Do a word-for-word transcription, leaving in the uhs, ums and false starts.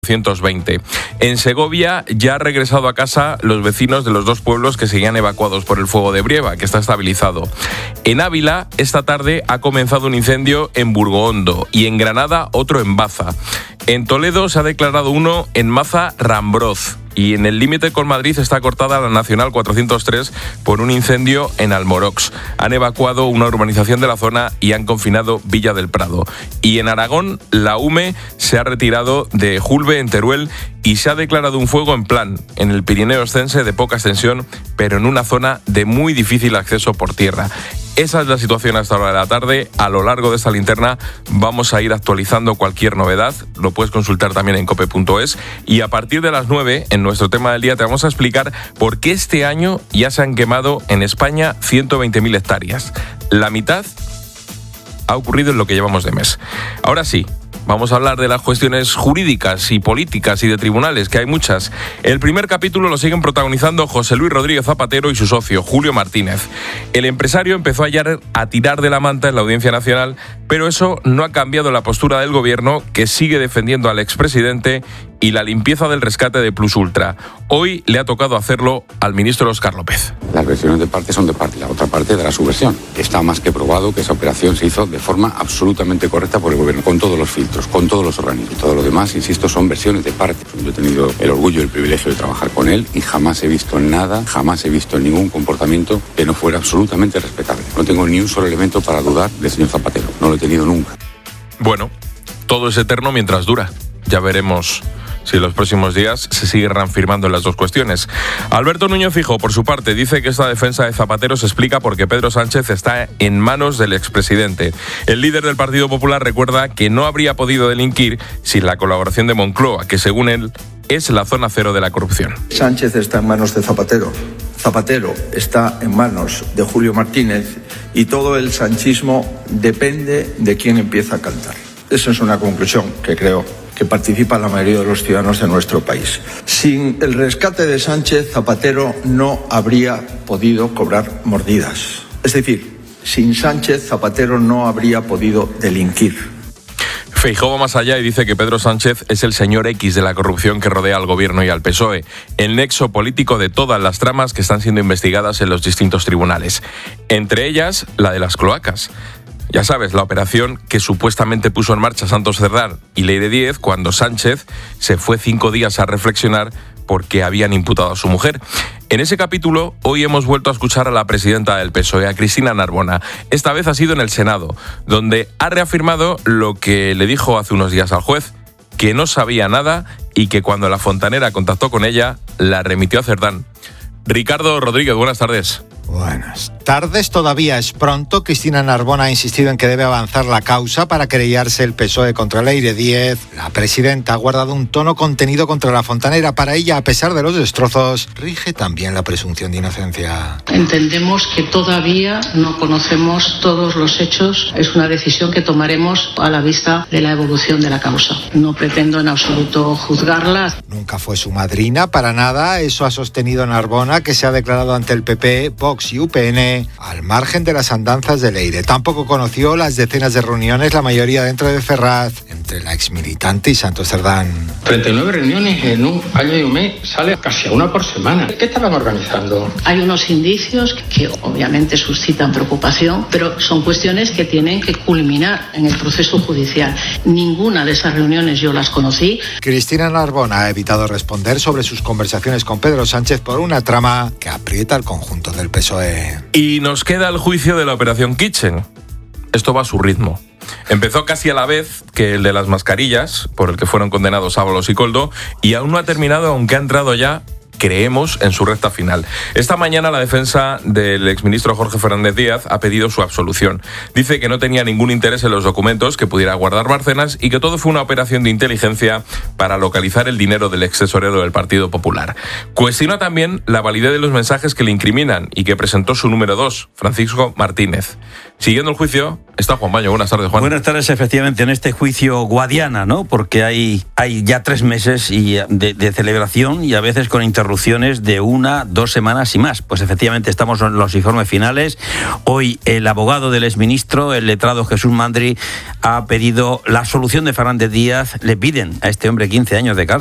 ciento veinte. En Segovia ya han regresado a casa los vecinos de los dos pueblos que seguían evacuados por el fuego de Brieva, que está estabilizado. En Ávila, esta tarde ha comenzado un incendio en Burgohondo y en Granada otro en Baza. En Toledo se ha declarado uno en Maza Rambroz. Y en el límite con Madrid está cortada la Nacional cuatrocientos tres por un incendio en Almorox. Han evacuado una urbanización de la zona y han confinado Villa del Prado. Y en Aragón, la U M E se ha retirado de Julbe, en Teruel, y se ha declarado un fuego en Plan, en el Pirineo Extense, de poca extensión, pero en una zona de muy difícil acceso por tierra. Esa es la situación hasta ahora de la tarde. A lo largo de esta linterna vamos a ir actualizando cualquier novedad. Lo puedes consultar también en cope punto es. Y a partir de las nueve, en nuestro tema del día, te vamos a explicar por qué este año ya se han quemado en España ciento veinte mil hectáreas. La mitad ha ocurrido en lo que llevamos de mes. Ahora sí, vamos a hablar de las cuestiones jurídicas y políticas y de tribunales, que hay muchas. El primer capítulo lo siguen protagonizando José Luis Rodríguez Zapatero y su socio, Julio Martínez. El empresario empezó ayer a tirar de la manta en la Audiencia Nacional, pero eso no ha cambiado la postura del gobierno, que sigue defendiendo al expresidente y la limpieza del rescate de Plus Ultra. Hoy le ha tocado hacerlo al ministro Óscar López. Las versiones de parte son de parte, la otra parte dará su versión. Está más que probado que esa operación se hizo de forma absolutamente correcta por el gobierno, con todos los filtros, con todos los organismos. Y todo lo demás, insisto, son versiones de parte. Yo he tenido el orgullo y el privilegio de trabajar con él y jamás he visto nada, jamás he visto ningún comportamiento que no fuera absolutamente respetable. No tengo ni un solo elemento para dudar del señor Zapatero. No lo he tenido nunca. Bueno, todo es eterno mientras dura. Ya veremos si en los próximos días se sigue reafirmando en las dos cuestiones. Alberto Núñez Feijóo, por su parte, dice que esta defensa de Zapatero se explica porque Pedro Sánchez está en manos del expresidente. El líder del Partido Popular recuerda que no habría podido delinquir sin la colaboración de Moncloa, que según él es la zona cero de la corrupción. Sánchez está en manos de Zapatero. Zapatero está en manos de Julio Martínez y todo el sanchismo depende de quién empieza a cantar. Esa es una conclusión que creo que participa la mayoría de los ciudadanos de nuestro país. Sin el rescate de Sánchez, Zapatero no habría podido cobrar mordidas. Es decir, sin Sánchez, Zapatero no habría podido delinquir. Feijóo va más allá y dice que Pedro Sánchez es el señor X de la corrupción que rodea al gobierno y al P S O E, el nexo político de todas las tramas que están siendo investigadas en los distintos tribunales, entre ellas la de las cloacas. Ya sabes, la operación que supuestamente puso en marcha Santos Cerdán y Leire Díez cuando Sánchez se fue cinco días a reflexionar porque habían imputado a su mujer. En ese capítulo, hoy hemos vuelto a escuchar a la presidenta del P S O E, a Cristina Narbona. Esta vez ha sido en el Senado, donde ha reafirmado lo que le dijo hace unos días al juez, que no sabía nada y que cuando la fontanera contactó con ella, la remitió a Cerdán. Ricardo Rodríguez, buenas tardes. Buenas tardes, todavía es pronto. Cristina Narbona ha insistido en que debe avanzar la causa para querellarse el P S O E contra Leire Díez. La presidenta ha guardado un tono contenido contra la fontanera. Para ella, a pesar de los destrozos, rige también la presunción de inocencia. Entendemos que todavía no conocemos todos los hechos. Es una decisión que tomaremos a la vista de la evolución de la causa. No pretendo en absoluto juzgarla. Nunca fue su madrina, para nada. Eso ha sostenido Narbona, que se ha declarado ante el P P, Vox y U P N al margen de las andanzas de Leire. Tampoco conoció las decenas de reuniones, la mayoría dentro de Ferraz, entre la exmilitante y Santos Cerdán. treinta y nueve reuniones en un año y un mes, sale casi a una por semana. ¿Qué estaban organizando? Hay unos indicios que obviamente suscitan preocupación, pero son cuestiones que tienen que culminar en el proceso judicial. Ninguna de esas reuniones yo las conocí. Cristina Narbona ha evitado responder sobre sus conversaciones con Pedro Sánchez por una trama que aprieta al conjunto del P S O E. Y nos queda el juicio de la Operación Kitchen. Esto va a su ritmo. Empezó casi a la vez que el de las mascarillas, por el que fueron condenados Ábalos y Koldo, y aún no ha terminado, aunque ha entrado ya, creemos, en su recta final. Esta mañana la defensa del exministro Jorge Fernández Díaz ha pedido su absolución. Dice que no tenía ningún interés en los documentos que pudiera guardar Bárcenas y que todo fue una operación de inteligencia para localizar el dinero del ex tesorero del Partido Popular. Cuestiona también la validez de los mensajes que le incriminan y que presentó su número dos, Francisco Martínez. Siguiendo el juicio, está Juan Baño. Buenas tardes, Juan. Buenas tardes, efectivamente, en este juicio Guadiana, ¿no? Porque hay, hay ya tres meses y de, de celebración y a veces con interrupciones interrupciones de una, dos semanas y más. Pues efectivamente estamos en los informes finales. Hoy el abogado del exministro, el letrado Jesús Mandri, ha pedido la absolución de Fernández Díaz. Le piden a este hombre quince años de cárcel.